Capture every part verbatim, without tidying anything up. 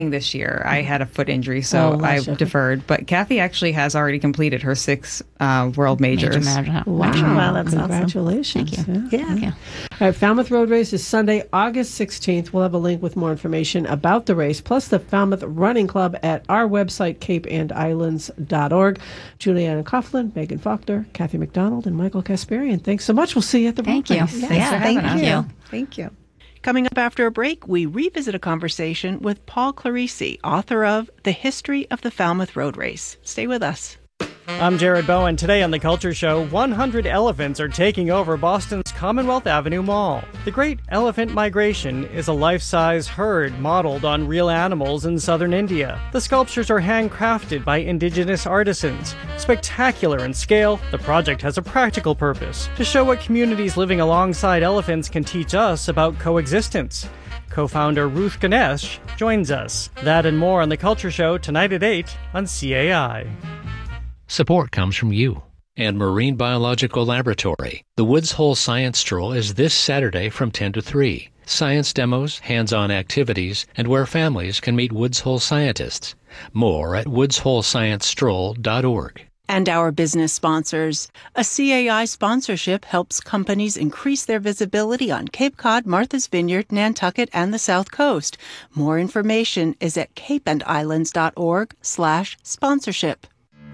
this year. I had a foot injury, so oh, I sure. deferred. But Kathy actually has already completed her six uh, world majors. Major major. Wow, Wow, that's congratulations. Awesome. Thank you. Yeah. Yeah. Thank you. All right, Falmouth Road Race is Sunday, August sixteenth. We'll have a link with more information about the race, plus the Falmouth Running Club at our website, cape and islands dot org. Juliana Coughlin, Megan Faulkner, Kathy McDonald, and Michael Kasparian. Thanks so much. We'll see you at the Thank road you. race. Thanks Yeah, for having thank us. you. Thank you. Coming up after a break, we revisit a conversation with Paul Clarice, author of The History of the Falmouth Road Race. Stay with us. I'm Jared Bowen. Today on The Culture Show, one hundred elephants are taking over Boston's Commonwealth Avenue Mall. The Great Elephant Migration is a life-size herd modeled on real animals in southern India. The sculptures are handcrafted by indigenous artisans. Spectacular in scale, the project has a practical purpose, to show what communities living alongside elephants can teach us about coexistence. Co-founder Ruth Ganesh joins us. That and more on The Culture Show tonight at eight on C A I. Support comes from you and Marine Biological Laboratory. The Woods Hole Science Stroll is this Saturday from ten to three. Science demos, hands-on activities, and where families can meet Woods Hole scientists. More at woods hole science stroll dot org. And our business sponsors. A C A I sponsorship helps companies increase their visibility on Cape Cod, Martha's Vineyard, Nantucket, and the South Coast. More information is at cape and islands dot org slash sponsorship.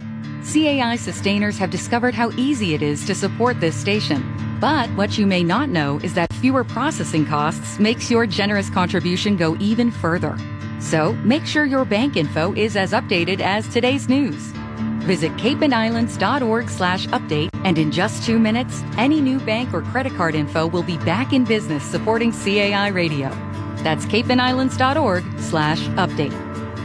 C A I sustainers have discovered how easy it is to support this station. But what you may not know is that fewer processing costs makes your generous contribution go even further. So make sure your bank info is as updated as today's news. Visit cape and islands dot org slash update, and in just two minutes, any new bank or credit card info will be back in business supporting C A I Radio. That's cape and islands dot org slash update.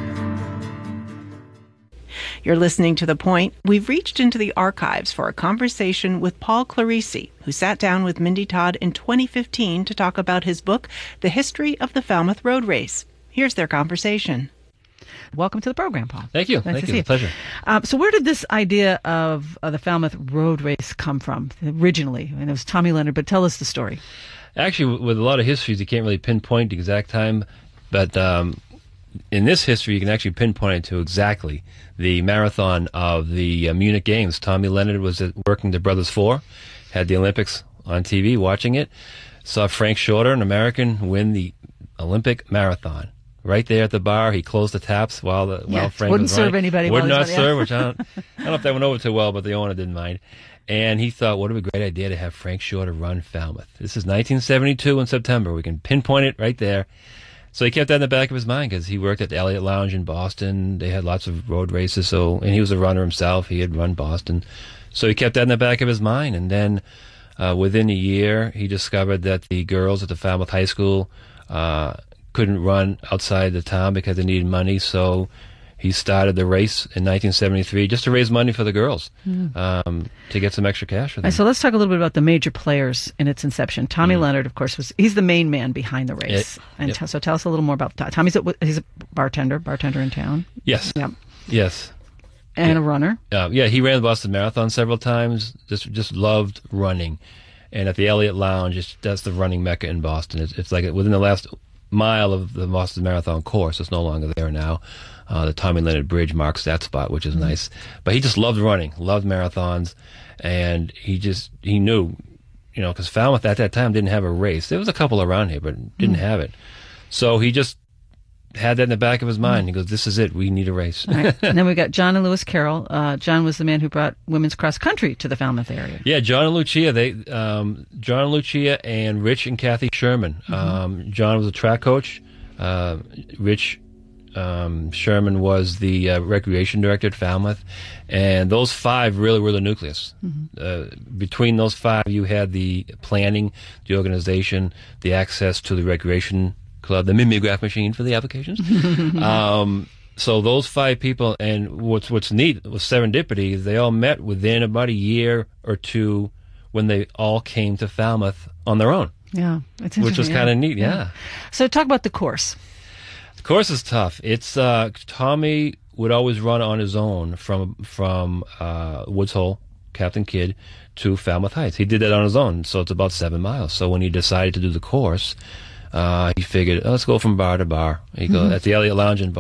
You're listening to The Point. We've reached into the archives for a conversation with Paul Clarice, who sat down with Mindy Todd in twenty fifteen to talk about his book, The History of the Falmouth Road Race. Here's their conversation. Welcome to the program, Paul. Thank you. Nice Thank to you. see It's a pleasure. Um, so where did this idea of uh, the Falmouth Road Race come from originally? And it was Tommy Leonard, but tell us the story. Actually, with a lot of histories, you can't really pinpoint the exact time, but um, in this history, you can actually pinpoint it to exactly the marathon of the uh, Munich Games. Tommy Leonard was at, working the Brothers Four, had the Olympics on T V, watching it, saw Frank Shorter, an American, win the Olympic marathon. Right there at the bar, he closed the taps while the Yeah, while Frank wouldn't was serve running. anybody Would while not he's running, yeah. serve, which I don't, I don't know if that went over too well, but the owner didn't mind. And he thought, what a great idea to have Frank Shorter run Falmouth. This is nineteen seventy-two in September. We can pinpoint it right there. So he kept that in the back of his mind because he worked at the Elliott Lounge in Boston. They had lots of road races, so and he was a runner himself. He had run Boston. So he kept that in the back of his mind. And then uh, within a year, he discovered that the girls at the Falmouth High School uh, couldn't run outside the town because they needed money. So he started the race in nineteen seventy-three just to raise money for the girls, mm. um, to get some extra cash for them. Right, so let's talk a little bit about the major players in its inception. Tommy mm. Leonard, of course, was he's the main man behind the race. It, and yep. t- so tell us a little more about Tommy. Tommy's a, he's a bartender, bartender in town. Yes. Yep. Yes. And yeah. a runner. Uh, yeah, he ran the Boston Marathon several times. Just just loved running. And at the Elliott Lounge, it's, that's the running mecca in Boston. It's, it's like within the last mile of the Boston Marathon course. It's no longer there now. Uh, the Tommy Leonard Bridge marks that spot, which is mm-hmm. nice. But he just loved running, loved marathons, and he just he knew, you know, because Falmouth at that time didn't have a race. There was a couple around here, but didn't mm-hmm. have it. So he just had that in the back of his mind. Mm-hmm. He goes, "This is it. We need a race." Right. And then we got John and Lewis Carroll. Uh, John was the man who brought women's cross country to the Falmouth area. Yeah, John and Lucia. They, um, John and Lucia, and Rich and Kathy Sherman. Mm-hmm. Um, John was a track coach. Uh, Rich um, Sherman was the uh, recreation director at Falmouth, and those five really were the nucleus. Mm-hmm. Uh, between those five, you had the planning, the organization, the access to the recreation club, the mimeograph machine for the applications. um, so those five people, and what's what's neat with serendipity is they all met within about a year or two when they all came to Falmouth on their own. Yeah, it's which was yeah. kind of neat. Yeah. yeah. So talk about the course. The course is tough. It's uh, Tommy would always run on his own from from uh, Woods Hole, Captain Kidd, to Falmouth Heights. He did that on his own, so it's about seven miles. So when he decided to do the course, Uh, he figured, oh, let's go from bar to bar. He go at the Elliott Lounge in Boston.